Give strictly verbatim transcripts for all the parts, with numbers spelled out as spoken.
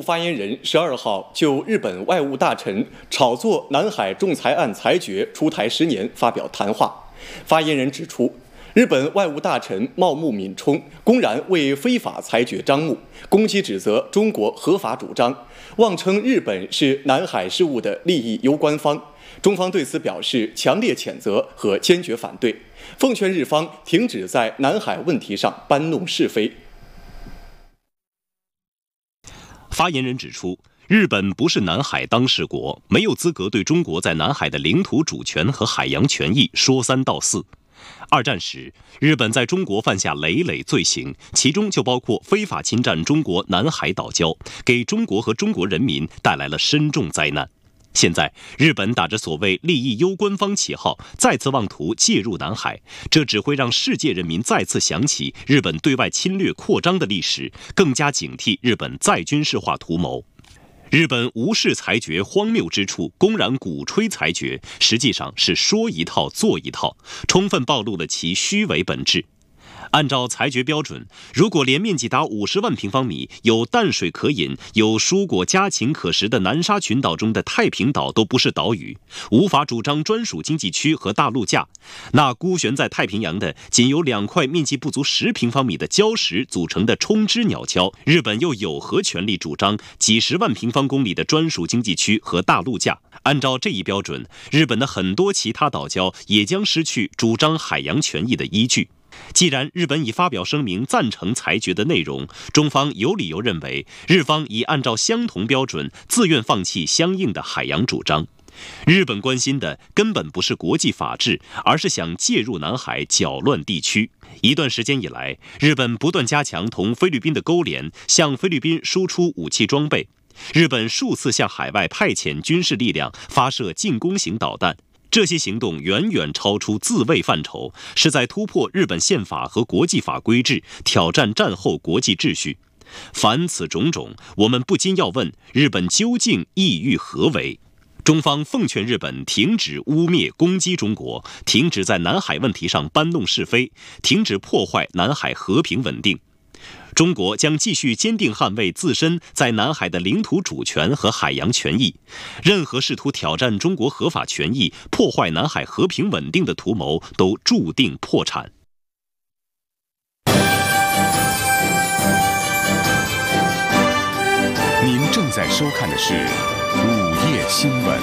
发言人十二号就日本外务大臣炒作南海仲裁案裁决出台十年发表谈话。发言人指出，日本外务大臣茂木敏充公然为非法裁决张目，攻击指责中国合法主张，妄称日本是南海事务的利益攸关方。中方对此表示强烈谴责和坚决反对，奉劝日方停止在南海问题上搬弄是非。 发言人指出，日本不是南海当事国，没有资格对中国在南海的领土主权和海洋权益说三道四。二战时，日本在中国犯下累累罪行，其中就包括非法侵占中国南海岛礁，给中国和中国人民带来了深重灾难。现在，日本打着所谓利益攸关方旗号，再次妄图介入南海，这只会让世界人民再次想起日本对外侵略扩张的历史，更加警惕日本再军事化图谋。日本无视裁决荒谬之处，公然鼓吹裁决，实际上是说一套做一套，充分暴露了其虚伪本质。按照裁决标准，如果连面积达五十万平方米、有淡水可饮、有蔬果家禽可食的南沙群岛中的太平岛都不是岛屿，无法主张专属经济区和大陆架，那孤悬在太平洋的仅由两块面积不足十平方米的礁石组成的冲之鸟礁，日本又有何权利主张几十万平方公里的专属经济区和大陆架？按照这一标准，日本的很多其他岛礁也将失去主张海洋权益的依据。既然日本已发表声明赞成裁决的内容，中方有理由认为日方已按照相同标准自愿放弃相应的海洋主张。日本关心的根本不是国际法治，而是想介入南海搅乱地区。一段时间以来，日本不断加强同菲律宾的勾连，向菲律宾输出武器装备。日本数次向海外派遣军事力量，发射进攻型导弹。这些行动远远超出自卫范畴，是在突破日本宪法和国际法规制，挑战战后国际秩序。凡此种种，我们不禁要问：日本究竟意欲何为？中方奉劝日本停止污蔑攻击中国，停止在南海问题上搬弄是非，停止破坏南海和平稳定。中国将继续坚定捍卫自身在南海的领土主权和海洋权益，任何试图挑战中国合法权益、破坏南海和平稳定的图谋都注定破产。 您正在收看的是午夜新闻。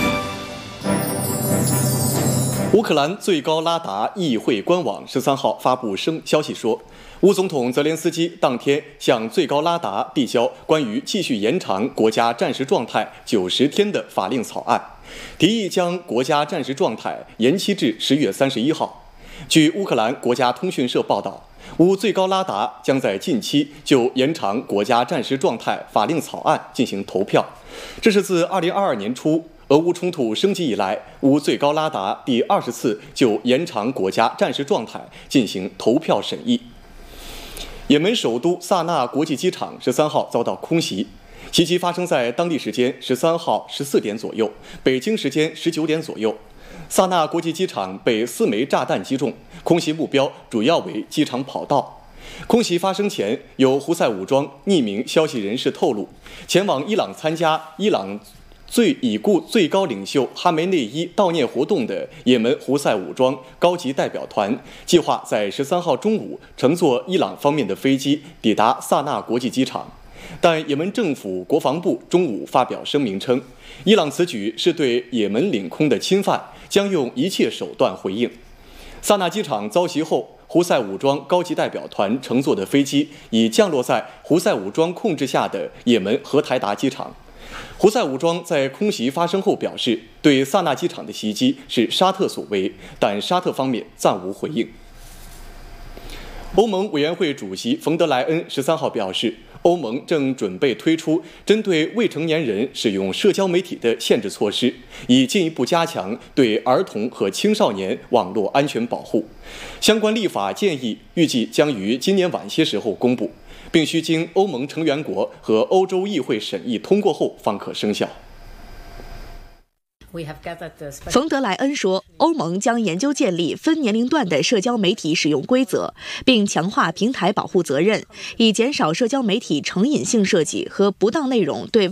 乌克兰最高拉达议会官网十三号发布声消息说，乌总统泽连斯基当天向最高拉达递交关于继续延长国家战时状态九十天的法令草案，提议将国家战时状态延期至十月三十一号。据乌克兰国家通讯社报道，乌最高拉达将在近期就延长国家战时状态法令草案进行投票，这是自二零二二年初俄乌冲突升级以来，乌最高拉达第二十次就延长国家战时状态进行投票审议。也门首都萨那国际机场十三号遭到空袭，袭击发生在当地时间十三号十四点左右，北京时间十九点左右。萨那国际机场被四枚炸弹击中，空袭目标主要为机场跑道。空袭发生前，有胡塞武装匿名消息人士透露，前往伊朗参加伊朗最已故最高领袖哈梅内伊悼念活动的也门胡塞武装高级代表团，计划在十三号中午乘坐伊朗方面的飞机抵达萨那国际机场。但也门政府国防部中午发表声明称，伊朗此举是对也门领空的侵犯，将用一切手段回应。萨那机场遭袭后，胡塞武装高级代表团乘坐的飞机已降落在胡塞武装控制下的也门荷台达机场。胡塞武装在空袭发生后表示，对萨那机场的袭击是沙特所为，但沙特方面暂无回应。欧盟委员会主席冯德莱恩十三号表示，欧盟正准备推出针对未成年人使用社交媒体的限制措施，以进一步加强对儿童和青少年网络安全保护。相关立法建议预计将于今年晚些时候公布，并需经欧盟成员国和欧洲议会审议通过后方可生效。 冯德莱恩说，欧盟将研究建立分年龄段的社交媒体使用规则，并强化平台保护责任，以减少社交媒体成瘾性设计和不当内容对